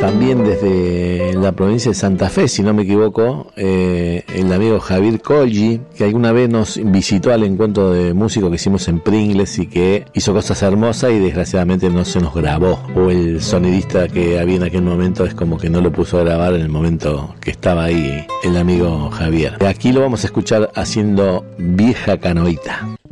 también desde la provincia de Santa Fe, si no me equivoco, el amigo Javier Colgi, que alguna vez nos visitó al encuentro de músicos que hicimos en Pringles y que hizo cosas hermosas y desgraciadamente no se nos grabó, o el sonidista que había en aquel momento es como que no lo puso a grabar en el momento que estaba ahí el amigo Javier. Aquí lo vamos a escuchar haciendo Vieja Canoita.